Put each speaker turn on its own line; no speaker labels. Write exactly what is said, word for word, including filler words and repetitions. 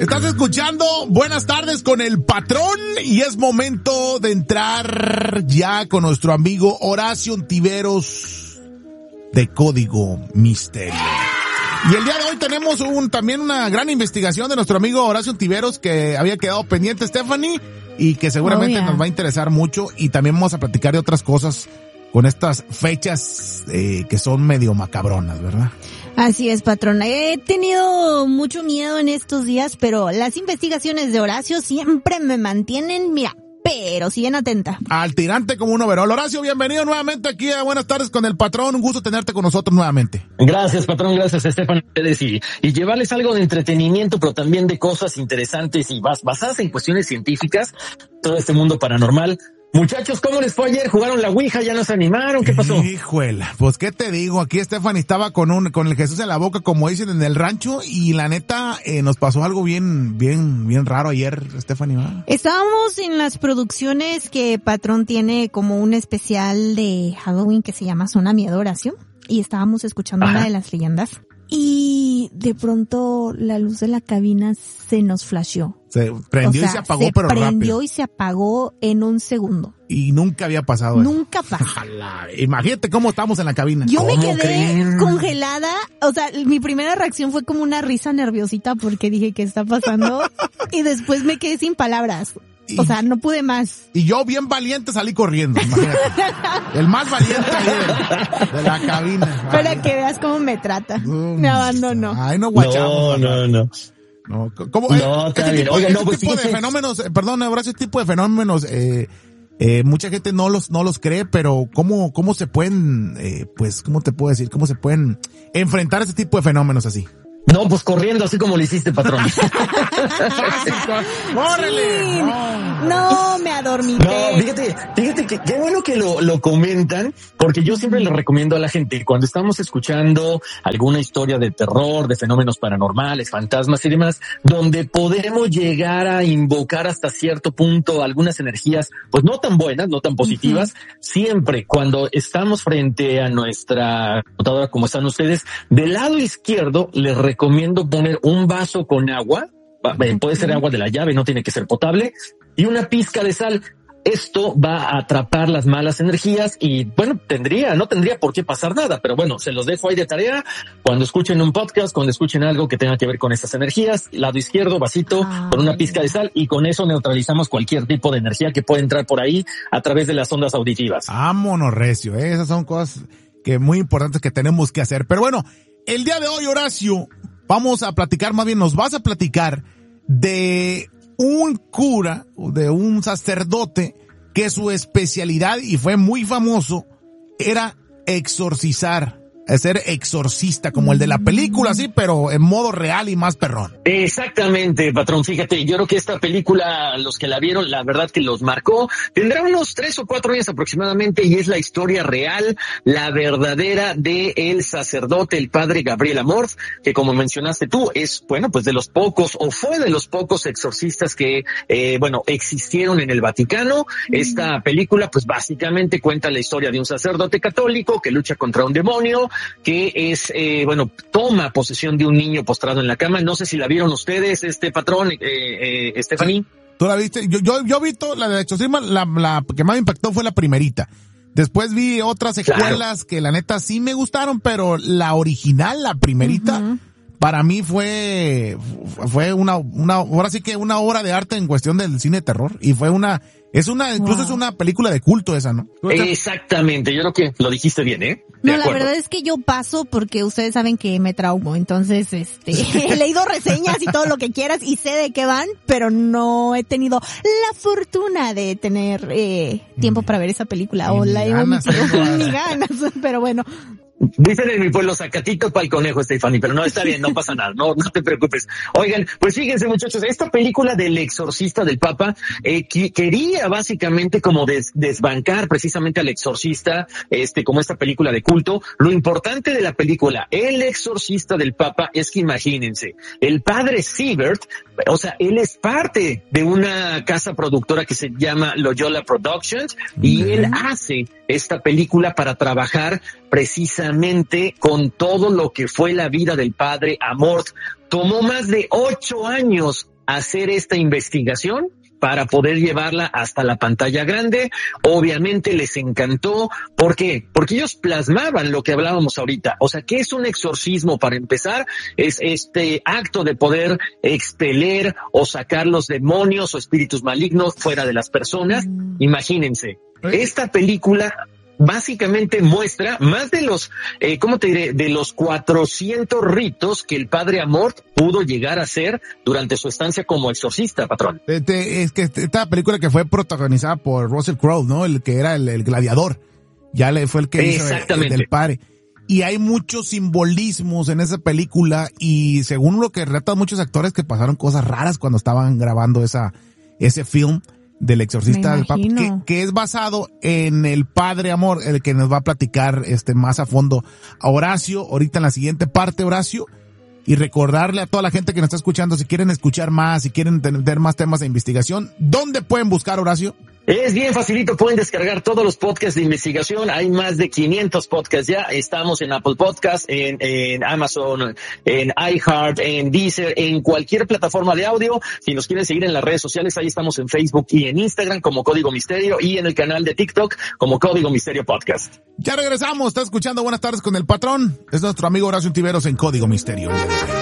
Estás escuchando Buenas Tardes con el Patrón y es momento de entrar ya con nuestro amigo Horacio Ontiveros de Código Misterio. Y el día de hoy tenemos un también una gran investigación de nuestro amigo Horacio Ontiveros que había quedado pendiente, Stephanie, y que seguramente oh, yeah. nos va a interesar mucho, y también vamos a platicar de otras cosas con estas fechas eh, que son medio macabronas, ¿verdad?
Así es, patrón. He tenido mucho miedo en estos días, pero las investigaciones de Horacio siempre me mantienen, mira, pero si bien atenta.
Al tirante como un overol. Horacio, bienvenido nuevamente aquí a Buenas Tardes con el Patrón. Un gusto tenerte con nosotros nuevamente.
Gracias, patrón. Gracias, Estefan. Y, y llevarles algo de entretenimiento, pero también de cosas interesantes y bas, basadas en cuestiones científicas. Todo este mundo paranormal. Muchachos, ¿cómo les fue ayer? ¿Jugaron la Ouija? ¿Ya no se animaron? ¿Qué pasó?
Hijuela, pues qué te digo, aquí Stephanie estaba con un, con el Jesús en la boca, como dicen en el rancho, y la neta, eh, nos pasó algo bien, bien, bien raro ayer, Stephanie, ¿verdad?
Estábamos en las producciones que Patrón tiene como un especial de Halloween que se llama Zona Miedo, Horacio, y estábamos escuchando Ajá. una de las leyendas. Y de pronto la luz de la cabina se nos flasheó.
Se prendió o sea, y se apagó,
se
pero rápido.
Se prendió y se apagó en un segundo.
Y nunca había pasado eso.
Nunca pasó.
Ojalá. Imagínate cómo estamos en la cabina.
Yo me quedé
creen?
congelada. O sea, mi primera reacción fue como una risa nerviosita porque dije, ¿qué está pasando? Y después me quedé sin palabras. Y, o sea, no pude más.
Y yo bien valiente salí corriendo, imagínate. El más valiente ahí de, de la cabina.
Para Ay. que veas cómo me trata. Um, me abandonó.
Ay, no guachamos.
No, no, no.
No, ¿cómo?
No, está bien.
Tipo,
Oiga, no,
este
pues
tipo de fenómenos, eh, perdón, Horacio, este tipo de fenómenos, eh, eh, mucha gente no los, no los cree, pero ¿cómo, cómo se pueden, eh, pues, cómo te puedo decir, cómo se pueden enfrentar a este tipo de fenómenos así?
No, pues corriendo, así como lo hiciste, patrón.
¡Córrele!
Sí. No. no, me adormité.
No, fíjate, fíjate que qué bueno que lo, lo comentan, porque yo siempre le recomiendo a la gente, cuando estamos escuchando alguna historia de terror, de fenómenos paranormales, fantasmas y demás, donde podemos llegar a invocar hasta cierto punto algunas energías, pues no tan buenas, no tan positivas, uh-huh. siempre cuando estamos frente a nuestra computadora, como están ustedes, del lado izquierdo les recomiendo poner un vaso con agua, puede ser agua de la llave, no tiene que ser potable, y una pizca de sal. Esto va a atrapar las malas energías y, bueno, tendría, no tendría por qué pasar nada, pero bueno, se los dejo ahí de tarea. Cuando escuchen un podcast, cuando escuchen algo que tenga que ver con esas energías, lado izquierdo, vasito, ah, con una pizca de sal, y con eso neutralizamos cualquier tipo de energía que puede entrar por ahí a través de las ondas auditivas.
Vámonos, recio, ¿eh? Esas son cosas que muy importantes que tenemos que hacer. Pero bueno, el día de hoy, Horacio, vamos a platicar, más bien nos vas a platicar de un cura, de un sacerdote que su especialidad, y fue muy famoso, era exorcizar, ser exorcista, como el de la película, sí, pero en modo real y más perrón.
Exactamente, patrón. Fíjate, yo creo que esta película, los que la vieron, la verdad que los marcó. Tendrá unos tres o cuatro años aproximadamente, y es la historia real, la verdadera de el sacerdote, el padre Gabriel Amorth, que como mencionaste tú, es, bueno, pues de los pocos, o fue de los pocos exorcistas que, eh, bueno, existieron en el Vaticano. Mm. Esta película, pues básicamente cuenta la historia de un sacerdote católico que lucha contra un demonio, que es, eh, bueno, toma posesión de un niño postrado en la cama. No sé si la vieron ustedes, este patrón, eh, eh, Stephanie.
¿Tú la viste? Yo, yo, yo vi toda la de exorcismo, la, la que más me impactó fue la primerita. Después vi otras secuelas claro. que la neta sí me gustaron, pero la original, la primerita, uh-huh. para mí fue, fue una, una, ahora sí que una obra de arte en cuestión del cine de terror, y fue una, es una, incluso wow. es una película de culto esa, ¿no?
Exactamente, yo creo que lo dijiste bien, ¿eh? De
no,
acuerdo.
La verdad es que yo paso porque ustedes saben que me traumo, entonces, este, he leído reseñas y todo lo que quieras y sé de qué van, pero no he tenido la fortuna de tener, eh, tiempo para ver esa película, o la he omitido, ni ganas, pero bueno.
Dicen en mi pueblo, sacatito para el conejo, Stephanie, pero no, está bien, no pasa nada, no, no te preocupes. Oigan, pues fíjense, muchachos, esta película del exorcista del Papa, eh, que quería básicamente como des, desbancar precisamente al exorcista, este, como esta película de culto. Lo importante de la película, El exorcista del Papa, es que imagínense, el padre Siebert, o sea, él es parte de una casa productora que se llama Loyola Productions, y él hace esta película para trabajar precisamente con todo lo que fue la vida del padre Amorth. Tomó más de ocho años hacer esta investigación para poder llevarla hasta la pantalla grande. Obviamente les encantó. ¿Por qué? Porque ellos plasmaban lo que hablábamos ahorita. O sea, ¿qué es un exorcismo? Para empezar, es este acto de poder expeler o sacar los demonios o espíritus malignos fuera de las personas. Imagínense, esta película básicamente muestra más de los, eh, ¿cómo te diré? De los cuatrocientos ritos que el padre Amorth pudo llegar a hacer durante su estancia como exorcista, patrón.
Este, es que esta película que fue protagonizada por Russell Crowe, ¿no? El que era el, el gladiador. Ya le fue el que hizo el, el del padre. Y hay muchos simbolismos en esa película y según lo que relatan muchos actores que pasaron cosas raras cuando estaban grabando esa, ese film del exorcista del Papa, que, que es basado en el padre Amorth, el que nos va a platicar este más a fondo a Horacio, ahorita en la siguiente parte, Horacio, y recordarle a toda la gente que nos está escuchando, si quieren escuchar más, si quieren tener más temas de investigación, ¿dónde pueden buscar, Horacio?
Es bien facilito, pueden descargar todos los podcasts de investigación, hay más de quinientos podcasts ya, estamos en Apple Podcasts, en, en Amazon, en iHeart, en Deezer, en cualquier plataforma de audio. Si nos quieren seguir en las redes sociales, ahí estamos en Facebook y en Instagram como Código Misterio y en el canal de TikTok como Código Misterio Podcast.
Ya regresamos, está escuchando Buenas Tardes con el Patrón, es nuestro amigo Horacio Ontiveros en Código Misterio.